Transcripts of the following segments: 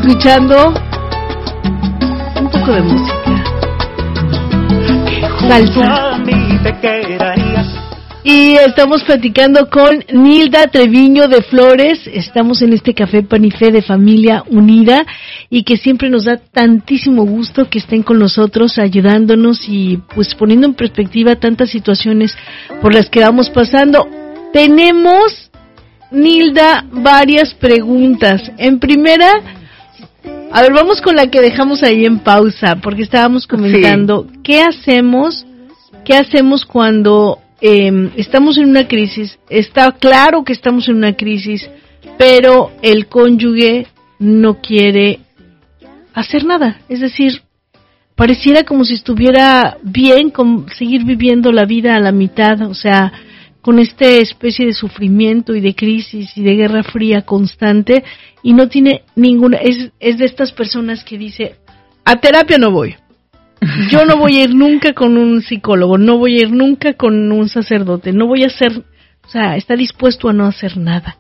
escuchando un poco de música. Salsa. Y estamos platicando con Nilda Treviño de Flores. Estamos en este Café Pan y Fe de Familia Unida y que siempre nos da tantísimo gusto que estén con nosotros ayudándonos y pues poniendo en perspectiva tantas situaciones por las que vamos pasando. Tenemos, Nilda, varias preguntas. En primera, a ver, vamos con la que dejamos ahí en pausa porque estábamos comentando, sí. ¿Qué hacemos cuando estamos en una crisis? Está claro que estamos en una crisis, pero el cónyuge no quiere hacer nada. Es decir, pareciera como si estuviera bien con seguir viviendo la vida a la mitad, o sea, con esta especie de sufrimiento y de crisis y de guerra fría constante, y no tiene ninguna, es de estas personas que dice, a terapia no voy. Yo no voy a ir nunca con un psicólogo, no voy a ir nunca con un sacerdote, no voy a hacer, o sea, está dispuesta a no hacer nada.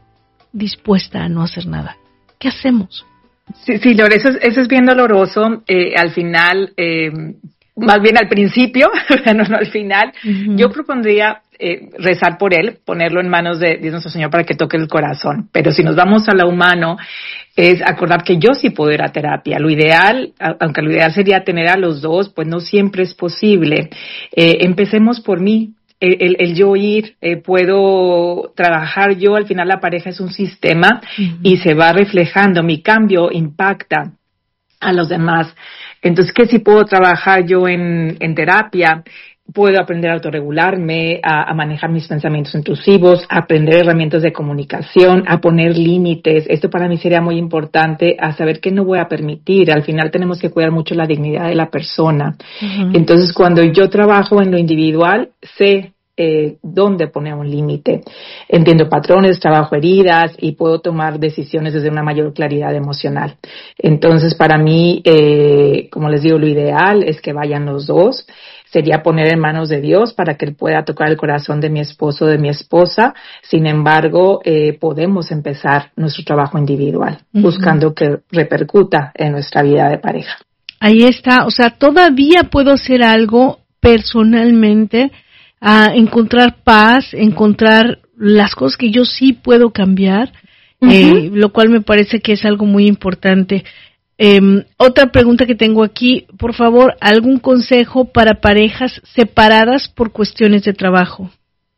¿Qué hacemos? Sí, Lore, eso es bien doloroso. Al final, más bien al principio, no al final, yo propondría rezar por él, ponerlo en manos de nuestro Señor para que toque el corazón. Pero si nos vamos a lo humano, es acordar que yo sí puedo ir a terapia. Lo ideal, aunque lo ideal sería tener a los dos, pues no siempre es posible. Empecemos por mí. El yo ir, puedo trabajar yo, al final la pareja es un sistema y se va reflejando, mi cambio impacta a los demás. Entonces, ¿qué si puedo trabajar yo en terapia? Puedo aprender a autorregularme, a manejar mis pensamientos intrusivos, a aprender herramientas de comunicación, a poner límites. Esto para mí sería muy importante, a saber qué no voy a permitir. Al final tenemos que cuidar mucho la dignidad de la persona. Entonces, cuando yo trabajo en lo individual, sé dónde poner un límite. Entiendo patrones, trabajo heridas y puedo tomar decisiones desde una mayor claridad emocional. Entonces, para mí, como les digo, lo ideal es que vayan los dos. Sería poner en manos de Dios para que Él pueda tocar el corazón de mi esposo o de mi esposa. Sin embargo, podemos empezar nuestro trabajo individual, buscando que repercuta en nuestra vida de pareja. Ahí está, o sea, todavía puedo hacer algo personalmente, a encontrar paz, encontrar las cosas que yo sí puedo cambiar, lo cual me parece que es algo muy importante. Otra pregunta que tengo aquí, por favor, ¿algún consejo para parejas separadas por cuestiones de trabajo?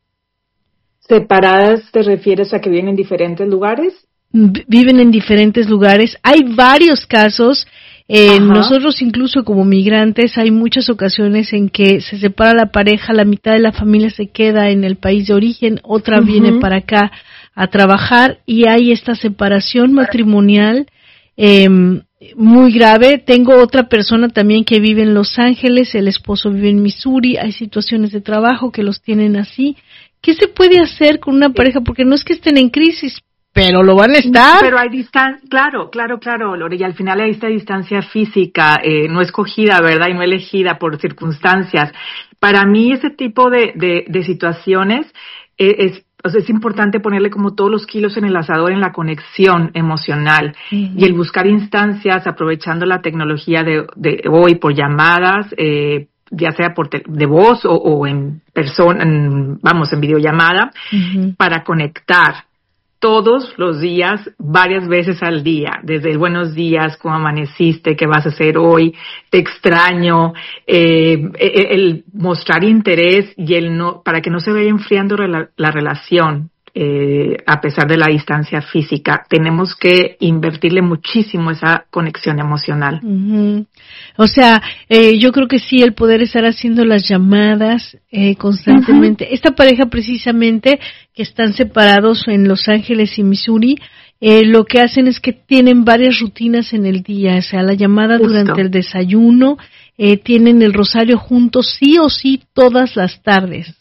¿Separadas te refieres a que viven en diferentes lugares? Viven en diferentes lugares. Hay varios casos. Nosotros incluso como migrantes hay muchas ocasiones en que se separa la pareja, la mitad de la familia se queda en el país de origen, otra viene para acá a trabajar y hay esta separación matrimonial muy grave. Tengo otra persona también que vive en Los Ángeles, el esposo vive en Missouri, hay situaciones de trabajo que los tienen así. ¿Qué se puede hacer con una pareja? Porque no es que estén en crisis, pero lo van a estar. Pero hay distancia, claro, Lore, y al final hay esta distancia física, no escogida, ¿verdad? Y no elegida por circunstancias. Para mí ese tipo de situaciones es importante ponerle como todos los kilos en el asador en la conexión emocional y el buscar instancias aprovechando la tecnología de hoy por llamadas, ya sea de voz o en persona, en videollamada, para conectar todos los días, varias veces al día, desde el buenos días, cómo amaneciste, qué vas a hacer hoy, te extraño, el mostrar interés y para que no se vaya enfriando la relación, a pesar de la distancia física. Tenemos que invertirle muchísimo esa conexión emocional. O sea, yo creo que sí, el poder estar haciendo las llamadas constantemente. Esta pareja precisamente que están separados en Los Ángeles y Missouri, lo que hacen es que tienen varias rutinas en el día, o sea, la llamada durante el desayuno, tienen el rosario juntos sí o sí todas las tardes.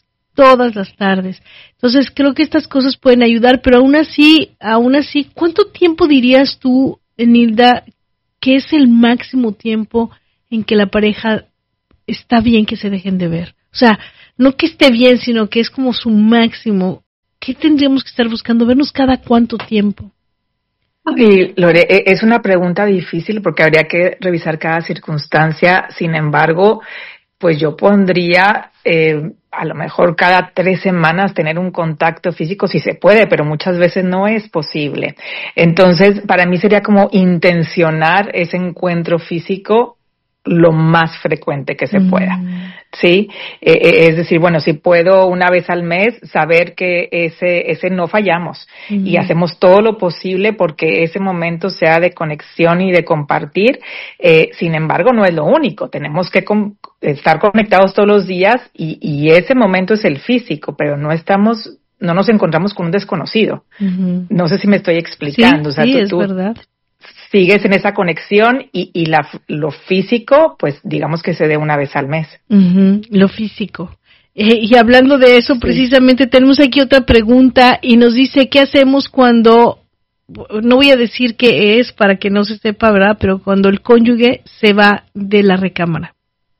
Entonces creo que estas cosas pueden ayudar, pero aún así, ¿cuánto tiempo dirías tú, Nilda, que es el máximo tiempo en que la pareja está bien que se dejen de ver? O sea, no que esté bien, sino que es como su máximo. ¿Qué tendríamos que estar buscando? ¿Vernos cada cuánto tiempo? Y Lore, es una pregunta difícil porque habría que revisar cada circunstancia. Sin embargo, pues yo pondría a lo mejor cada 3 semanas tener un contacto físico, si se puede, pero muchas veces no es posible. Entonces, para mí sería como intencionar ese encuentro físico lo más frecuente que se pueda, ¿sí? Es decir, bueno, si puedo una vez al mes, saber que ese no fallamos y hacemos todo lo posible porque ese momento sea de conexión y de compartir. Sin embargo, no es lo único. Tenemos que estar conectados todos los días y ese momento es el físico, pero no nos encontramos con un desconocido. No sé si me estoy explicando. Sí, es verdad. Sigues en esa conexión y lo físico, pues digamos que se dé una vez al mes. Lo físico. Y hablando de eso, precisamente tenemos aquí otra pregunta y nos dice, ¿qué hacemos cuando, no voy a decir qué es para que no se sepa, ¿verdad? Pero cuando el cónyuge se va de la recámara.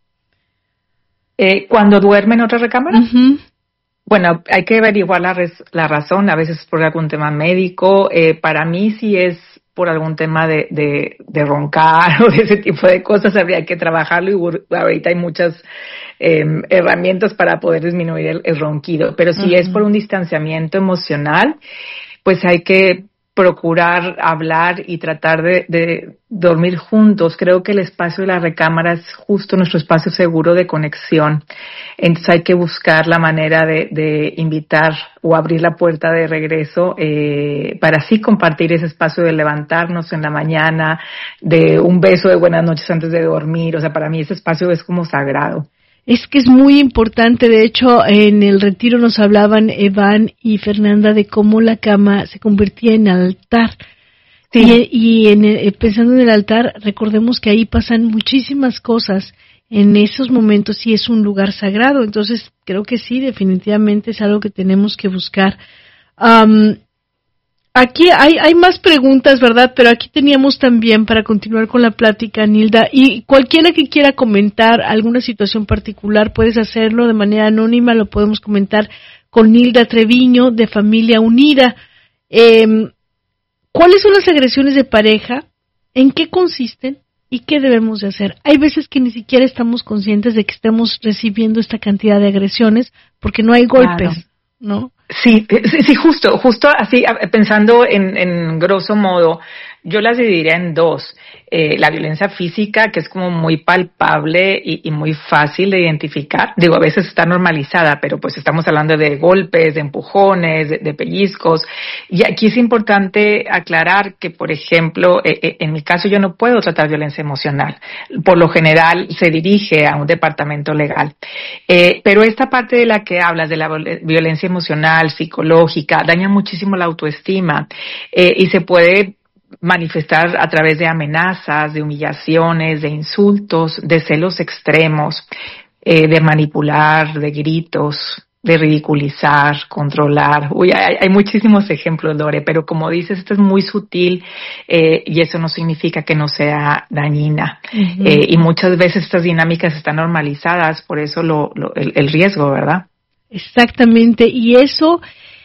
¿Cuando duerme en otra recámara? Bueno, hay que averiguar la razón, a veces por algún tema médico. Para mí sí es por algún tema de roncar o de ese tipo de cosas, habría que trabajarlo y ahorita hay muchas herramientas para poder disminuir el ronquido. Pero si es por un distanciamiento emocional, pues hay que procurar hablar y tratar de dormir juntos. Creo que el espacio de la recámara es justo nuestro espacio seguro de conexión. Entonces hay que buscar la manera de invitar o abrir la puerta de regreso para así compartir ese espacio de levantarnos en la mañana, de un beso de buenas noches antes de dormir. O sea, para mí ese espacio es como sagrado. Es que es muy importante. De hecho, en el retiro nos hablaban Evan y Fernanda de cómo la cama se convertía en altar. Sí. Y pensando en el altar, recordemos que ahí pasan muchísimas cosas. En esos momentos sí es un lugar sagrado. Entonces, creo que sí, definitivamente es algo que tenemos que buscar. Aquí hay más preguntas, ¿verdad? Pero aquí teníamos también, para continuar con la plática, Nilda, y cualquiera que quiera comentar alguna situación particular, puedes hacerlo de manera anónima, lo podemos comentar con Nilda Treviño, de Familia Unida. ¿Cuáles son las agresiones de pareja? ¿En qué consisten? ¿Y qué debemos de hacer? Hay veces que ni siquiera estamos conscientes de que estamos recibiendo esta cantidad de agresiones porque no hay golpes, claro, ¿no? Sí, justo así, pensando en grosso modo, yo las dividiría en dos. La violencia física, que es como muy palpable y muy fácil de identificar. Digo, a veces está normalizada, pero pues estamos hablando de golpes, de empujones, de pellizcos. Y aquí es importante aclarar que, por ejemplo, en mi caso yo no puedo tratar violencia emocional. Por lo general se dirige a un departamento legal. Pero esta parte de la que hablas, de la violencia emocional, psicológica, daña muchísimo la autoestima y se puede manifestar a través de amenazas, de humillaciones, de insultos, de celos extremos, de manipular, de gritos, de ridiculizar, controlar. Hay muchísimos ejemplos, Lore, pero como dices, esto es muy sutil y eso no significa que no sea dañina. Y muchas veces estas dinámicas están normalizadas, por eso el riesgo, ¿verdad? Exactamente, y eso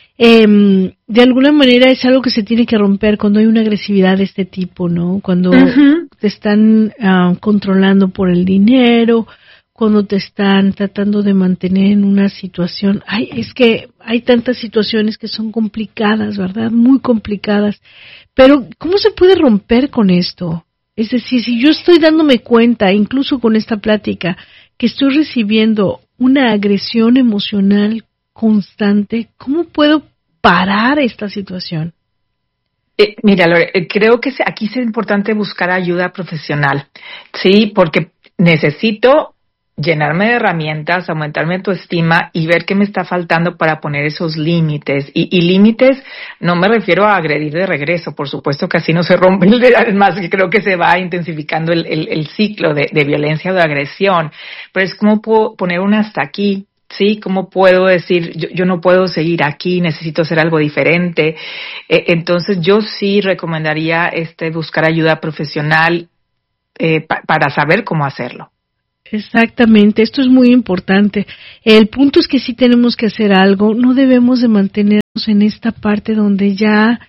de alguna manera es algo que se tiene que romper cuando hay una agresividad de este tipo, ¿no? Cuando te están controlando por el dinero, cuando te están tratando de mantener en una situación. Es que hay tantas situaciones que son complicadas, ¿verdad? Muy complicadas. Pero, ¿cómo se puede romper con esto? Es decir, si yo estoy dándome cuenta, incluso con esta plática, que estoy recibiendo una agresión emocional constante, ¿cómo puedo parar esta situación? Mira, Lore, creo que aquí es importante buscar ayuda profesional, ¿sí? Porque necesito llenarme de herramientas, aumentar mi autoestima y ver qué me está faltando para poner esos límites. Y límites, no me refiero a agredir de regreso, por supuesto que así no se rompe, además que creo que se va intensificando el ciclo de violencia o de agresión, pero es como puedo poner un hasta aquí. Sí, ¿cómo puedo decir, yo no puedo seguir aquí, necesito hacer algo diferente? Entonces yo sí recomendaría buscar ayuda profesional para saber cómo hacerlo. Exactamente, esto es muy importante. El punto es que sí tenemos que hacer algo, no debemos de mantenernos en esta parte donde ya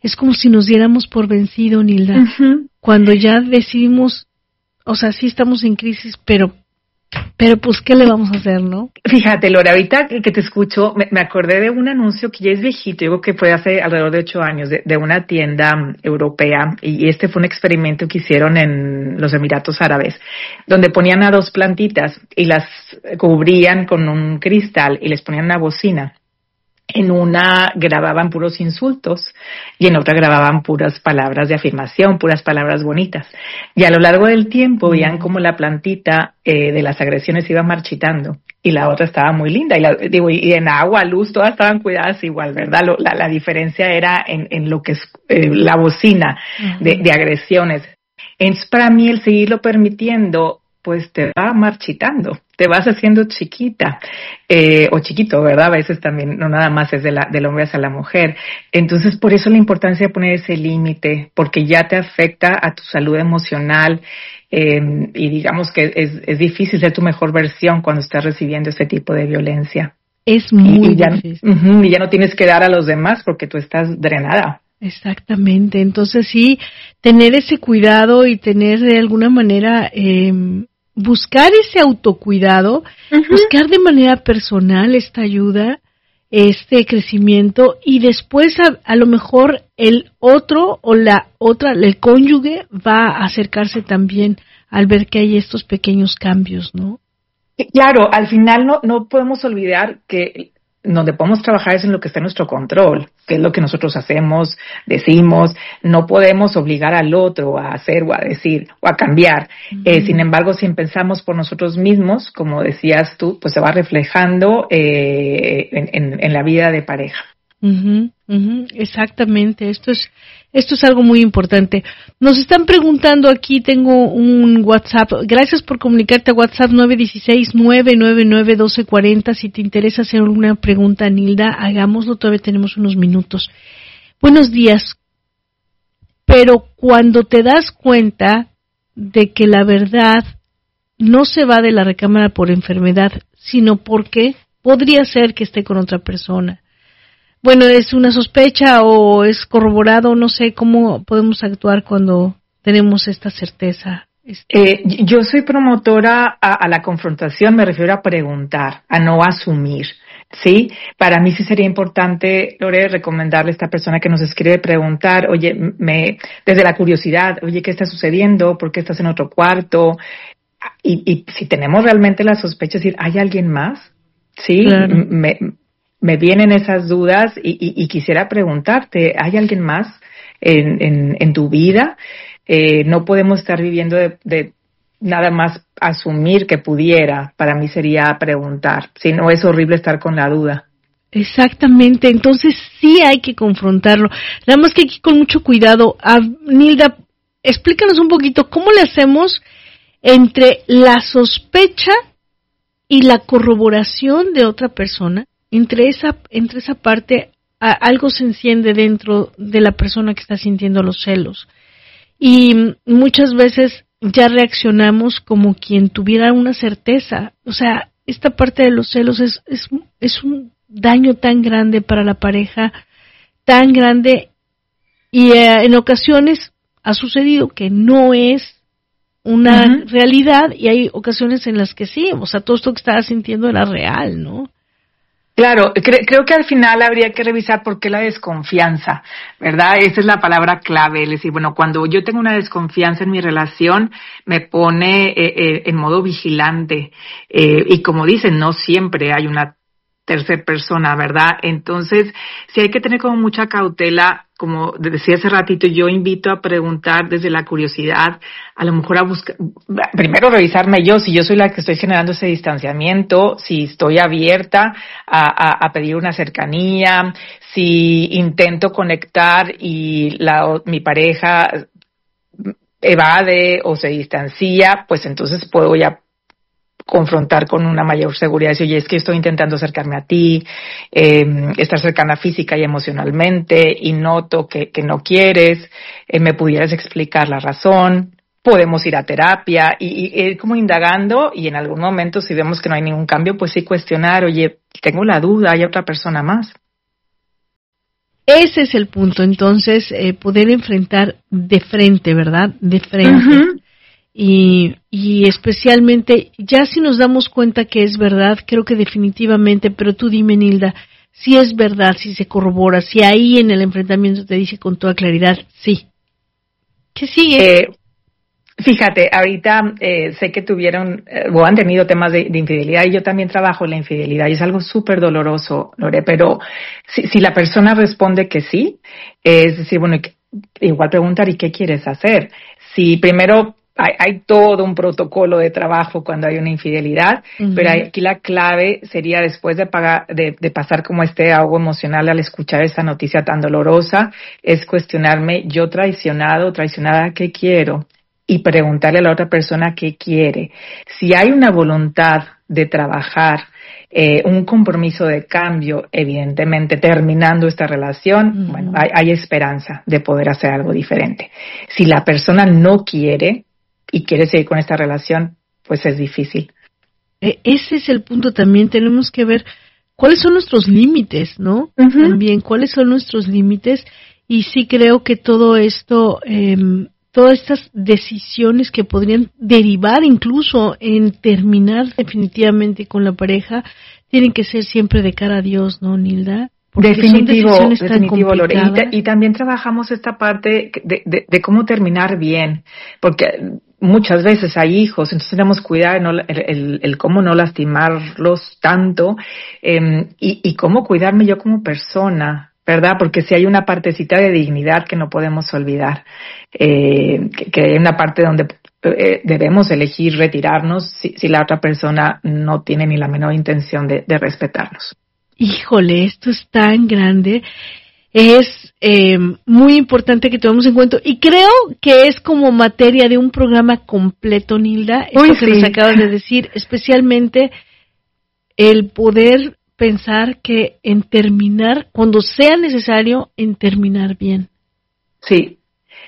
es como si nos diéramos por vencido, Nilda. Ujú. Cuando ya decidimos, o sea, sí estamos en crisis, pero pues, ¿qué le vamos a hacer, no? Fíjate, Lore, ahorita que te escucho, me acordé de un anuncio que ya es viejito, digo que fue hace alrededor de 8 años, de una tienda europea, y este fue un experimento que hicieron en los Emiratos Árabes, donde ponían a 2 plantitas y las cubrían con un cristal y les ponían una bocina. En una grababan puros insultos y en otra grababan puras palabras de afirmación, puras palabras bonitas. Y a lo largo del tiempo veían como la plantita de las agresiones iba marchitando y la otra estaba muy linda. Y en agua, luz, todas estaban cuidadas igual, ¿verdad? La diferencia era en lo que es la bocina de agresiones. Entonces, para mí, el seguirlo permitiendo, pues te va marchitando, te vas haciendo chiquita, o chiquito, ¿verdad? A veces también, no nada más es del hombre hacia la mujer. Entonces, por eso la importancia de poner ese límite, porque ya te afecta a tu salud emocional, y digamos que es difícil ser tu mejor versión cuando estás recibiendo este tipo de violencia. Es muy difícil. Y ya no tienes que dar a los demás porque tú estás drenada. Exactamente. Entonces, sí, tener ese cuidado y tener de alguna manera, buscar ese autocuidado, buscar de manera personal esta ayuda, este crecimiento, y después a lo mejor el otro o la otra, el cónyuge, va a acercarse también al ver que hay estos pequeños cambios, ¿no? Claro, al final no podemos olvidar que donde podemos trabajar es en lo que está en nuestro control, que es lo que nosotros hacemos, decimos. No podemos obligar al otro a hacer o a decir o a cambiar. Sin embargo, si pensamos por nosotros mismos, como decías tú, pues se va reflejando en la vida de pareja. Exactamente, esto es algo muy importante. Nos están preguntando aquí, tengo un WhatsApp, gracias por comunicarte a WhatsApp 916-999-1240, si te interesa hacer alguna pregunta, Nilda, hagámoslo, todavía tenemos unos minutos. Buenos días, pero cuando te das cuenta de que la verdad no se va de la recámara por enfermedad, sino porque podría ser que esté con otra persona. Bueno, es una sospecha o es corroborado, no sé cómo podemos actuar cuando tenemos esta certeza. Yo soy promotora a la confrontación, me refiero a preguntar, a no asumir, ¿sí? Para mí sí sería importante, Lore, recomendarle a esta persona que nos escribe preguntar, oye, desde la curiosidad, oye, ¿qué está sucediendo? ¿Por qué estás en otro cuarto? Y si tenemos realmente la sospecha, decir, ¿hay alguien más? ¿Sí? Claro. Me vienen esas dudas y quisiera preguntarte, ¿hay alguien más en tu vida? No podemos estar viviendo de nada más asumir que pudiera. Para mí sería preguntar. Si no, es horrible estar con la duda. Exactamente, entonces sí hay que confrontarlo. Nada más que aquí con mucho cuidado. Nilda, explícanos un poquito, ¿cómo le hacemos entre la sospecha y la corroboración de otra persona? Entre esa parte, algo se enciende dentro de la persona que está sintiendo los celos. Y muchas veces ya reaccionamos como quien tuviera una certeza. O sea, esta parte de los celos es un daño tan grande para la pareja, tan grande, y en ocasiones ha sucedido que no es una realidad, y hay ocasiones en las que sí, o sea, todo esto que estaba sintiendo era real, ¿no? Claro, creo que al final habría que revisar por qué la desconfianza, ¿verdad? Esa es la palabra clave, es decir, bueno, cuando yo tengo una desconfianza en mi relación, me pone en modo vigilante, y como dicen, no siempre hay una tercera persona, ¿verdad? Entonces, sí hay que tener como mucha cautela, como decía hace ratito, yo invito a preguntar desde la curiosidad, a lo mejor a buscar, primero revisarme yo, si yo soy la que estoy generando ese distanciamiento, si estoy abierta a pedir una cercanía, si intento conectar y mi pareja evade o se distancia, pues entonces puedo ya confrontar con una mayor seguridad, decir, oye, es que estoy intentando acercarme a ti, estar cercana física y emocionalmente, y noto que no quieres, me pudieras explicar la razón, podemos ir a terapia, y ir como indagando, y en algún momento si vemos que no hay ningún cambio, pues sí cuestionar, oye, tengo la duda, hay otra persona más. Ese es el punto, entonces, poder enfrentar de frente, ¿verdad? De frente. Uh-huh. Y especialmente, ya si nos damos cuenta que es verdad, creo que definitivamente, pero tú dime, Nilda, si es verdad, si se corrobora, si ahí en el enfrentamiento te dice con toda claridad, sí. ¿Qué sigue? Fíjate, ahorita sé que tuvieron o han tenido temas de infidelidad y yo también trabajo en la infidelidad y es algo súper doloroso, Lore, pero si la persona responde que sí, es decir, bueno, igual preguntar, ¿y qué quieres hacer? Si primero hay todo un protocolo de trabajo cuando hay una infidelidad, uh-huh. Pero aquí la clave sería después de pasar como este ahogo emocional al escuchar esa noticia tan dolorosa, es cuestionarme, yo traicionada, ¿qué quiero? Y preguntarle a la otra persona qué quiere. Si hay una voluntad de trabajar, un compromiso de cambio, evidentemente terminando esta relación, uh-huh. Bueno, hay esperanza de poder hacer algo diferente. Si la persona no quiere y quiere seguir con esta relación, pues es difícil. Ese es el punto también, tenemos que ver cuáles son nuestros límites, ¿no? Uh-huh. También, cuáles son nuestros límites, y sí creo que todo esto, todas estas decisiones que podrían derivar incluso en terminar definitivamente con la pareja, tienen que ser siempre de cara a Dios, ¿no, Nilda? Definitivo, Lore. Y también trabajamos esta parte de cómo terminar bien, porque muchas veces hay hijos, entonces tenemos que cuidar el cómo no lastimarlos tanto, y cómo cuidarme yo como persona, ¿verdad? Porque si hay una partecita de dignidad que no podemos olvidar, que hay una parte donde debemos elegir retirarnos si la otra persona no tiene ni la menor intención de respetarnos. Híjole, esto es tan grande, es muy importante que tomemos en cuenta, y creo que es como materia de un programa completo, Nilda, esto que nos acabas de decir, especialmente el poder pensar que en terminar, cuando sea necesario, en terminar bien. Sí,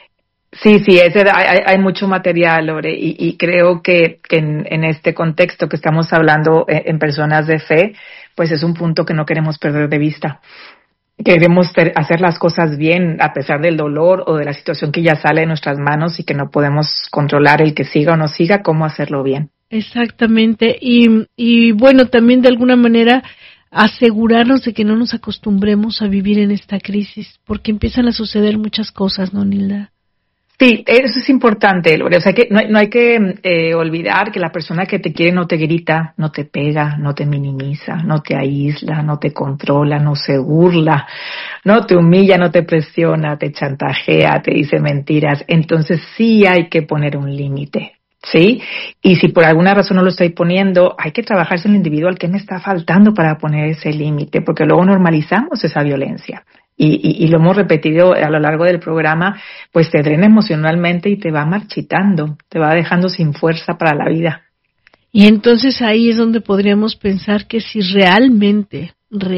hay mucho material, Lore, y creo que en este contexto que estamos hablando en personas de fe, pues es un punto que no queremos perder de vista. Queremos hacer las cosas bien a pesar del dolor o de la situación que ya sale de nuestras manos y que no podemos controlar el que siga o no siga, cómo hacerlo bien. Exactamente, y bueno, también de alguna manera asegurarnos de que no nos acostumbremos a vivir en esta crisis, porque empiezan a suceder muchas cosas, ¿no, Nilda? Sí, eso es importante, Lore. O sea que no hay que olvidar que la persona que te quiere no te grita, no te pega, no te minimiza, no te aísla, no te controla, no se burla, no te humilla, no te presiona, te chantajea, te dice mentiras. Entonces sí hay que poner un límite, ¿sí? Y si por alguna razón no lo estoy poniendo, hay que trabajarse en el individual. ¿Qué me está faltando para poner ese límite? Porque luego normalizamos esa violencia. Y lo hemos repetido a lo largo del programa, pues te drena emocionalmente y te va marchitando, te va dejando sin fuerza para la vida. Y entonces ahí es donde podríamos pensar que si realmente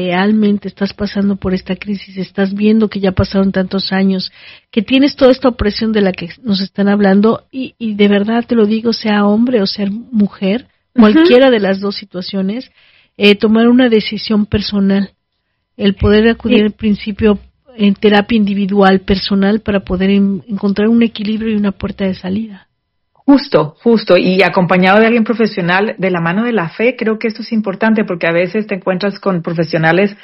estás pasando por esta crisis, estás viendo que ya pasaron tantos años, que tienes toda esta opresión de la que nos están hablando, y de verdad te lo digo, sea hombre o sea mujer, cualquiera de las dos situaciones, tomar una decisión personal. El poder acudir al principio en terapia individual, personal, para poder encontrar un equilibrio y una puerta de salida. Justo, y acompañado de alguien profesional, de la mano de la fe. Creo que esto es importante porque a veces te encuentras con profesionales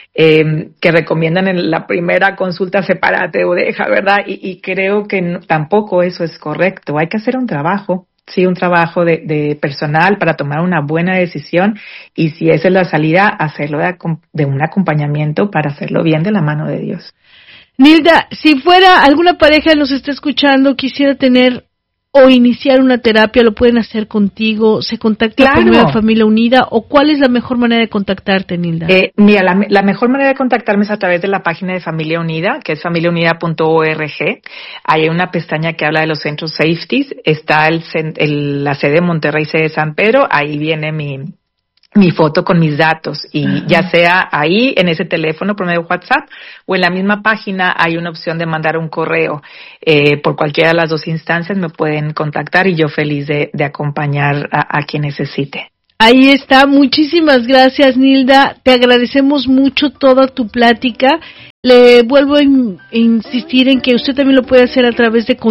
que recomiendan en la primera consulta sepárate o deja, ¿verdad? Y creo que tampoco eso es correcto. Hay que hacer un trabajo. Sí, un trabajo de personal para tomar una buena decisión, y si esa es la salida, hacerlo de un acompañamiento para hacerlo bien de la mano de Dios. Nilda, si fuera alguna pareja nos está escuchando, quisiera tener o iniciar una terapia, ¿lo pueden hacer contigo? ¿Se contacta con Familia Unida? ¿O cuál es la mejor manera de contactarte, Nilda? Mira, la mejor manera de contactarme es a través de la página de Familia Unida, que es familiaunida.org. Ahí hay una pestaña que habla de los centros safeties. Está la sede de Monterrey, sede de San Pedro. Ahí viene mi foto con mis datos, y ya sea ahí en ese teléfono por medio de WhatsApp o en la misma página hay una opción de mandar un correo. Por cualquiera de las dos instancias me pueden contactar y yo feliz de acompañar a quien necesite. Ahí está. Muchísimas gracias, Nilda. Te agradecemos mucho toda tu plática. Le vuelvo a insistir en que usted también lo puede hacer a través de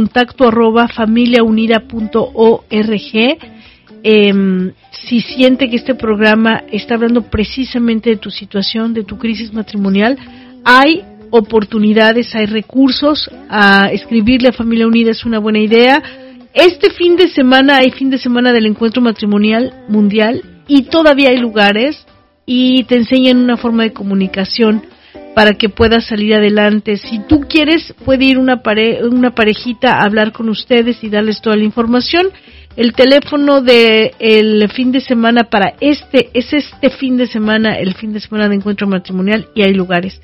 contacto@familiaunida.org. Si siente que este programa está hablando precisamente de tu situación, de tu crisis matrimonial, hay oportunidades, hay recursos. A escribirle a Familia Unida es una buena idea. Este fin de semana hay fin de semana del Encuentro Matrimonial Mundial y todavía hay lugares y te enseñan una forma de comunicación para que puedas salir adelante. Si tú quieres, puede ir una parejita a hablar con ustedes y darles toda la información. El teléfono de el fin de semana para es este fin de semana, el fin de semana de Encuentro Matrimonial, y hay lugares.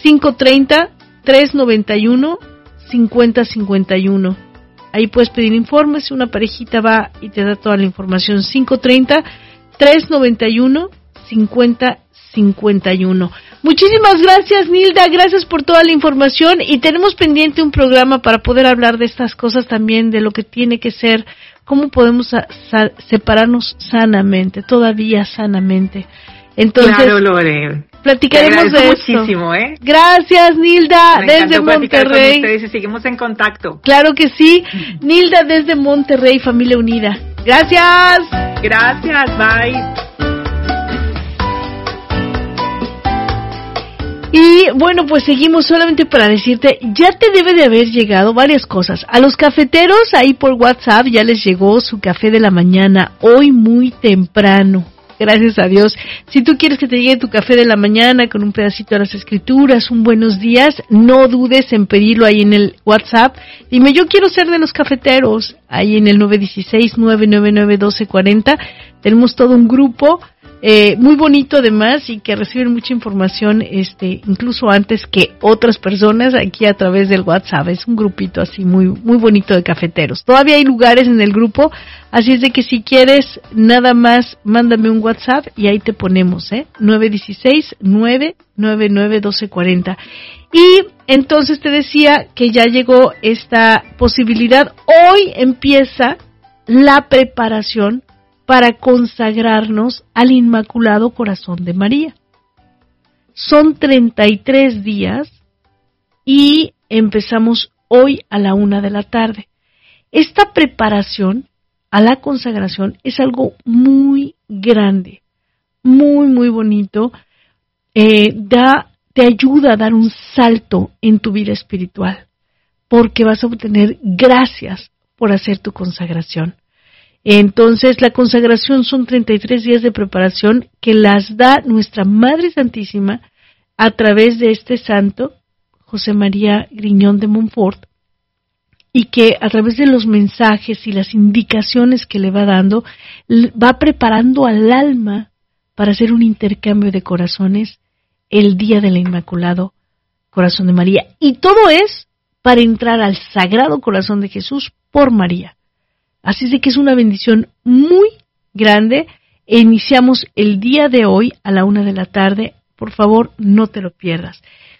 530-391-5051. Ahí puedes pedir informes, una parejita va y te da toda la información. 530-391-5051. Muchísimas gracias, Nilda, gracias por toda la información, y tenemos pendiente un programa para poder hablar de estas cosas también, de lo que tiene que ser, cómo podemos separarnos sanamente, todavía sanamente. Entonces, claro, Lore. Platicaremos de esto. Muchísimo, ¿eh? Gracias, Nilda, Me desde Monterrey. Con ustedes y seguimos en contacto. Claro que sí. Nilda desde Monterrey, Familia Unida. Gracias. Gracias, bye. Y bueno, pues seguimos solamente para decirte, ya te debe de haber llegado varias cosas. A los cafeteros ahí por WhatsApp ya les llegó su café de la mañana, hoy muy temprano. Gracias a Dios. Si tú quieres que te llegue tu café de la mañana con un pedacito de las Escrituras, un buenos días, no dudes en pedirlo ahí en el WhatsApp. Dime, yo quiero ser de los cafeteros. Ahí en el 916-999-1240. Tenemos todo un grupo muy bonito además, y que reciben mucha información, incluso antes que otras personas aquí a través del WhatsApp. Es un grupito así muy, muy bonito de cafeteros. Todavía hay lugares en el grupo, así es de que si quieres, nada más mándame un WhatsApp y ahí te ponemos, 916-999-1240. Y entonces te decía que ya llegó esta posibilidad. Hoy empieza la preparación para consagrarnos al Inmaculado Corazón de María. Son 33 días y empezamos hoy a la 1 de la tarde. Esta preparación a la consagración es algo muy grande, muy, muy bonito. Te ayuda a dar un salto en tu vida espiritual, porque vas a obtener gracias por hacer tu consagración. Entonces, la consagración son 33 días de preparación que las da nuestra Madre Santísima a través de este santo, José María Griñón de Montfort, y que a través de los mensajes y las indicaciones que le va dando, va preparando al alma para hacer un intercambio de corazones el día del Inmaculado Corazón de María. Y todo es para entrar al Sagrado Corazón de Jesús por María. Así es de que es una bendición muy grande. Iniciamos el día de hoy a la 1 de la tarde. Por favor, no te lo pierdas.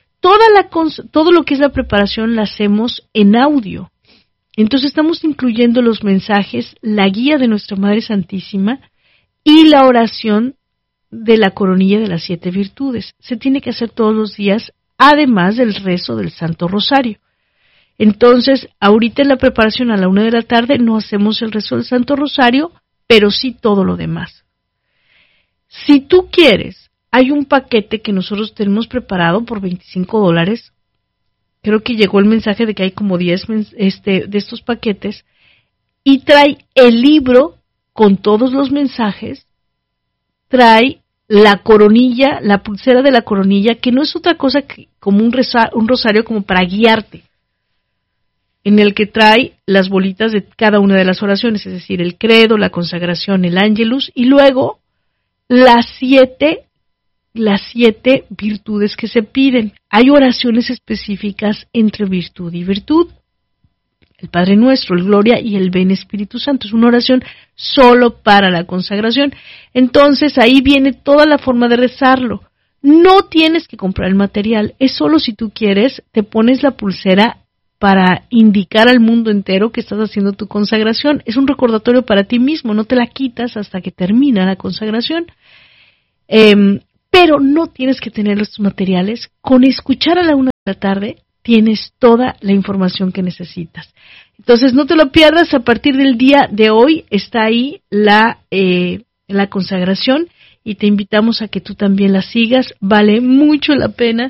Todo lo que es la preparación la hacemos en audio. Entonces estamos incluyendo los mensajes, la guía de nuestra Madre Santísima y la oración de la coronilla de las 7 virtudes. Se tiene que hacer todos los días, además del rezo del Santo Rosario. Entonces, ahorita en la preparación a la 1 de la tarde no hacemos el rezo del Santo Rosario, pero sí todo lo demás. Si tú quieres, hay un paquete que nosotros tenemos preparado por $25. Creo que llegó el mensaje de que hay como 10 de estos paquetes, y trae el libro con todos los mensajes, trae la coronilla, la pulsera de la coronilla, que no es otra cosa que como un rosario como para guiarte, en el que trae las bolitas de cada una de las oraciones, es decir, el credo, la consagración, el ángelus, y luego las siete virtudes que se piden. Hay oraciones específicas entre virtud y virtud. El Padre Nuestro, el Gloria y el Ven Espíritu Santo. Es una oración solo para la consagración. Entonces ahí viene toda la forma de rezarlo. No tienes que comprar el material, es solo si tú quieres, te pones la pulsera para indicar al mundo entero que estás haciendo tu consagración. Es un recordatorio para ti mismo, no te la quitas hasta que termina la consagración. Pero no tienes que tener los materiales. Con escuchar a la 1 la tarde, tienes toda la información que necesitas. Entonces, no te lo pierdas, a partir del día de hoy está ahí la consagración y te invitamos a que tú también la sigas. Vale mucho la pena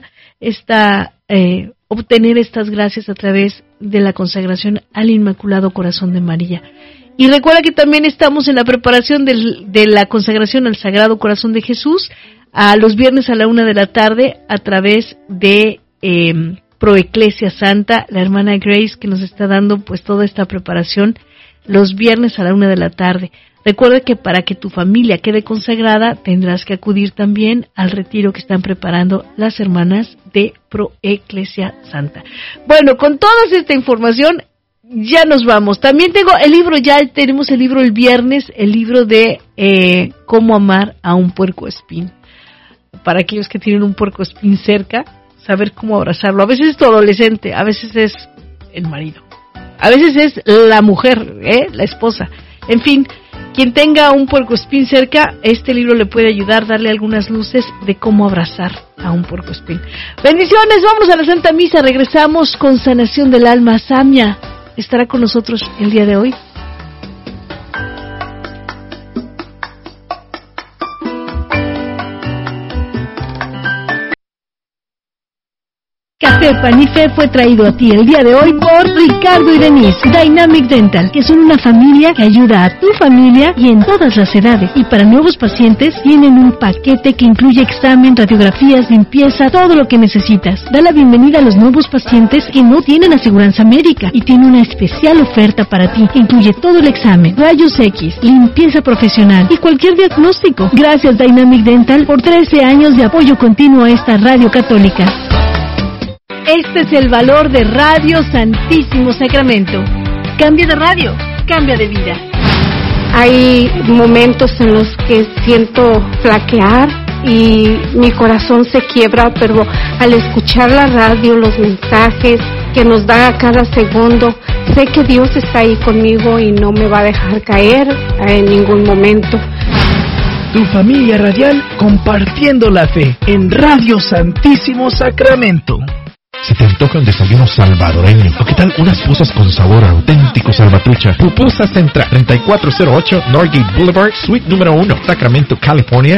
obtener estas gracias a través de la consagración al Inmaculado Corazón de María. Y recuerda que también estamos en la preparación de la consagración al Sagrado Corazón de Jesús, a los viernes a la 1:00 p.m. a través de Proeclesia Santa, la hermana Grace, que nos está dando pues toda esta preparación los viernes a la 1:00 p.m. Recuerda que para que tu familia quede consagrada tendrás que acudir también al retiro que están preparando las hermanas de Proeclesia Santa. Bueno, con toda esta información ya nos vamos. También tenemos el libro el viernes, el libro de cómo amar a un puercoespín. Para aquellos que tienen un puercoespín cerca, saber cómo abrazarlo. A veces es tu adolescente, a veces es el marido, a veces es la mujer, la esposa. En fin, quien tenga un puercoespín cerca, este libro le puede ayudar, darle algunas luces de cómo abrazar a un puercoespín. Bendiciones, vamos a la Santa Misa, regresamos con sanación del alma. Samia estará con nosotros el día de hoy. Café Pan y Fe fue traído a ti el día de hoy por Ricardo y Denise, Dynamic Dental, que son una familia que ayuda a tu familia y en todas las edades. Y para nuevos pacientes tienen un paquete que incluye examen, radiografías, limpieza, todo lo que necesitas. Da la bienvenida a los nuevos pacientes que no tienen aseguranza médica y tiene una especial oferta para ti. Incluye todo el examen, rayos X, limpieza profesional y cualquier diagnóstico. Gracias Dynamic Dental por 13 años de apoyo continuo a esta radio católica. Este es el valor de Radio Santísimo Sacramento. Cambia de radio, cambia de vida. Hay momentos en los que siento flaquear y mi corazón se quiebra, pero al escuchar la radio, los mensajes que nos da a cada segundo, sé que Dios está ahí conmigo y no me va a dejar caer en ningún momento. Tu familia radial compartiendo la fe en Radio Santísimo Sacramento. ¿Se te antoja un desayuno salvadoreño? ¿O qué tal unas pupusas con sabor auténtico salvatrucha? Pupusa Central, 3408 Norgate Boulevard, Suite número 1, Sacramento, California,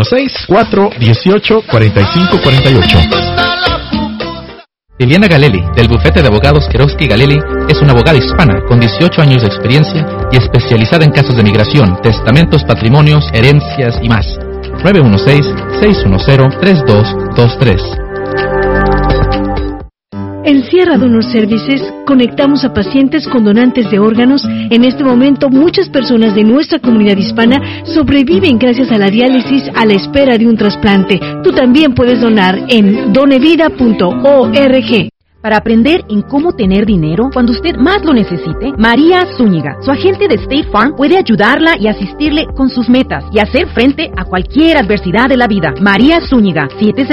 916-418-4548. Liliana Galelli, del bufete de abogados Kerovsky Galelli, es una abogada hispana con 18 años de experiencia y especializada en casos de migración, testamentos, patrimonios, herencias y más. 916-610-3223. En Sierra Donor Services conectamos a pacientes con donantes de órganos. En este momento, muchas personas de nuestra comunidad hispana sobreviven gracias a la diálisis a la espera de un trasplante. Tú también puedes donar en donevida.org. Para aprender en cómo tener dinero cuando usted más lo necesite, María Zúñiga, su agente de State Farm, puede ayudarla y asistirle con sus metas y hacer frente a cualquier adversidad de la vida. María Zúñiga,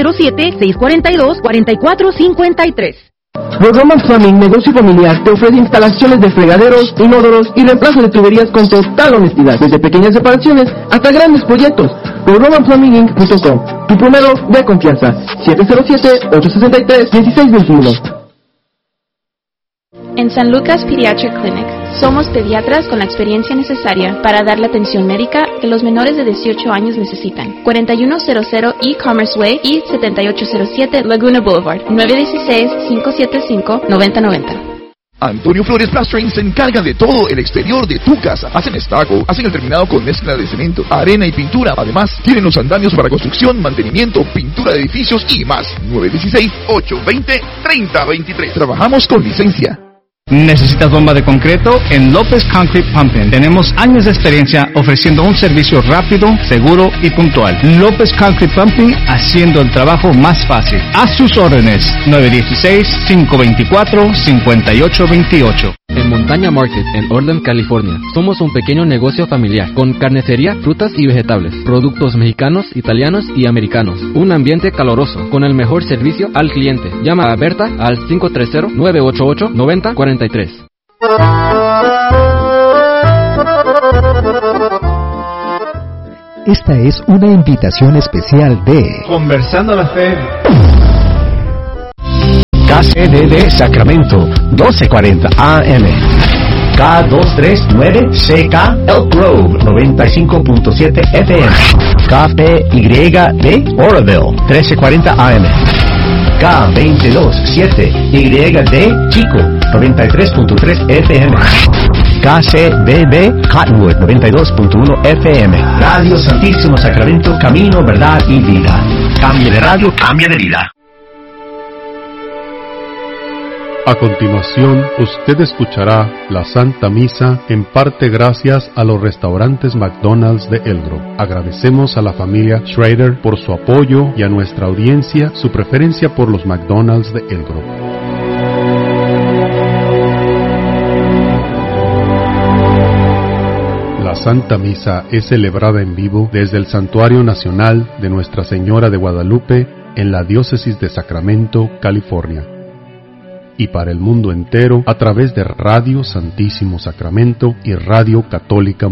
707-642-4453. Roman Plumbing, negocio familiar, te ofrece instalaciones de fregaderos, inodoros y reemplazo de tuberías con total honestidad, desde pequeñas reparaciones hasta grandes proyectos. RomanPlumbing.com, tu primero de confianza, 707-863-1621. En San Lucas Pediatric Clinic, somos pediatras con la experiencia necesaria para dar la atención médica que los menores de 18 años necesitan. 4100 E-Commerce Way y 7807 Laguna Boulevard, 916-575-9090. Antonio Flores Plastering se encarga de todo el exterior de tu casa. Hacen estucco, hacen el terminado con mezcla de cemento, arena y pintura. Además, tienen los andamios para construcción, mantenimiento, pintura de edificios y más. 916-820-3023. Trabajamos con licencia. ¿Necesitas bomba de concreto? En López Concrete Pumping tenemos años de experiencia ofreciendo un servicio rápido, seguro y puntual. López Concrete Pumping, haciendo el trabajo más fácil. A sus órdenes, 916-524-5828. En Montaña Market, en Orland, California, somos un pequeño negocio familiar con carnicería, frutas y vegetales, productos mexicanos, italianos y americanos. Un ambiente caloroso con el mejor servicio al cliente. Llama a Berta al 530-988-9043. Esta es una invitación especial de Conversando la Fe. KCDD Sacramento, 1240 AM. K239CK Elk Grove, 95.7 FM. KPYD Oroville, 1340 AM. K227YD Chico, 93.3 FM. KCBB Cottonwood, 92.1 FM. Radio Santísimo Sacramento, camino, verdad y vida. Cambia de radio, cambia de vida. A continuación, usted escuchará la Santa Misa, en parte gracias a los restaurantes McDonald's de El Grove. Agradecemos a la familia Schrader por su apoyo y a nuestra audiencia su preferencia por los McDonald's de El Grove. La Santa Misa es celebrada en vivo desde el Santuario Nacional de Nuestra Señora de Guadalupe en la Diócesis de Sacramento, California, y para el mundo entero a través de Radio Santísimo Sacramento y Radio Católica